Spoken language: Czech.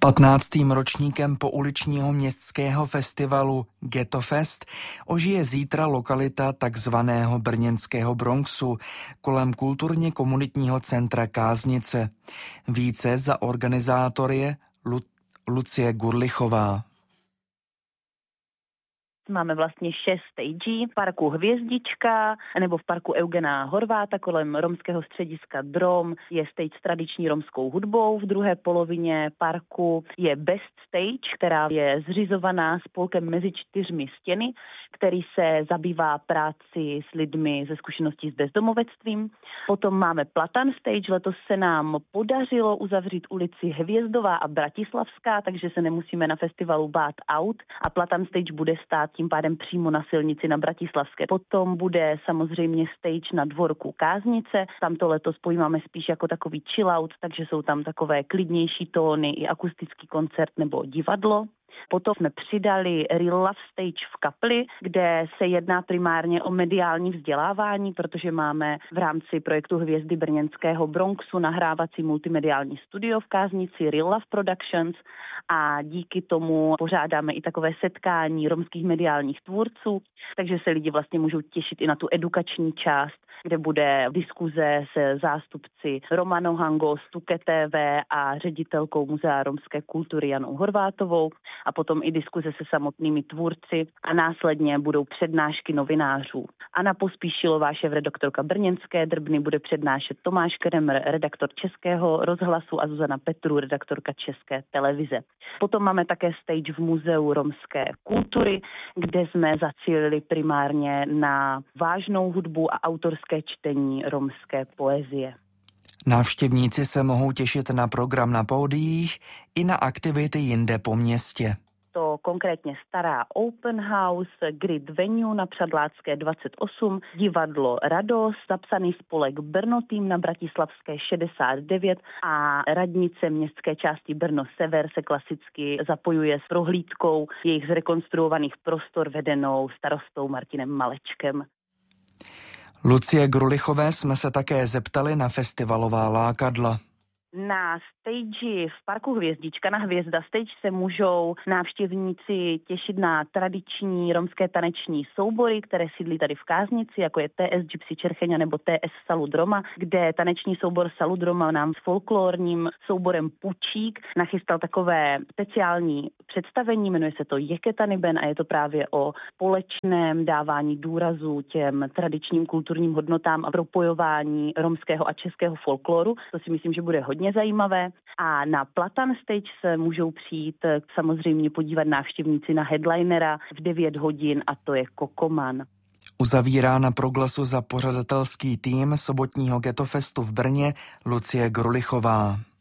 15. ročníkem pouličního městského festivalu Ghettofest ožije zítra lokalita takzvaného brněnského Bronxu kolem kulturně komunitního centra Káznice. Více za organizátor je Lucie Gurlichová. Máme vlastně 6 stagí v parku Hvězdička nebo v parku Eugena Horváta kolem romského střediska Drom je stage s tradiční romskou hudbou. V druhé polovině parku je Best Stage, která je zřizovaná spolkem Mezi 4 stěny, který se zabývá práci s lidmi ze zkušeností s bezdomovectvím. Potom máme Platan Stage, letos se nám podařilo uzavřít ulici Hvězdová a Bratislavská, takže se nemusíme na festivalu bát aut a Platan Stage bude stát tím pádem přímo na silnici na Bratislavské. Potom bude samozřejmě stage na dvorku Káznice, tam to letos pojímáme spíš jako takový chill out, takže jsou tam takové klidnější tóny i akustický koncert nebo divadlo. Potom jsme přidali Real Love Stage v Kapli, kde se jedná primárně o mediální vzdělávání, protože máme v rámci projektu Hvězdy brněnského Bronxu nahrávací multimediální studio v Káznici Real Love Productions a díky tomu pořádáme i takové setkání romských mediálních tvůrců, takže se lidi vlastně můžou těšit i na tu edukační část, kde bude diskuze se zástupci Romano Hango, Stuke TV a ředitelkou Muzea romské kultury Janou Horvátovou a potom i diskuze se samotnými tvůrci a následně budou přednášky novinářů. Anna Pospíšilová, šéfredaktorka brněnské Drbny, bude přednášet Tomáš Kremer, redaktor Českého rozhlasu a Zuzana Petru, redaktorka České televize. Potom máme také stage v Muzeu romské kultury, kde jsme zacílili primárně na vážnou hudbu a autorské čtení romské poezie. Návštěvníci se mohou těšit na program na pódiích i na aktivity jinde po městě. To konkrétně Stará Open House, Grid Venue na Přadlácké 28, divadlo Radost, zapsaný spolek Brno tým na Bratislavské 69 a radnice městské části Brno Sever se klasicky zapojuje s prohlídkou jejich zrekonstruovaných prostor vedenou starostou Martinem Malečkem. Lucie Gurlichové jsme se také zeptali na festivalová lákadla. Na stage v parku Hvězdička na Hvězda Stage se můžou návštěvníci těšit na tradiční romské taneční soubory, které sídlí tady v Káznici, jako je TS Gypsy Čercheňa nebo TS Salud Roma, kde taneční soubor Salud Roma nám s folklorním souborem Pučík nachystal takové speciální představení, jmenuje se to Jeketaniben a je to právě o společném dávání důrazu těm tradičním kulturním hodnotám a propojování romského a českého folkloru. To si myslím, že bude hodně zajímavé. A na Platan Stage se můžou přijít samozřejmě podívat návštěvníci na headlinera v 9 hodin a to je Kokoman. Uzavírá na Proglasu za pořadatelský tým sobotního Ghettofestu v Brně Lucie Gurlichová.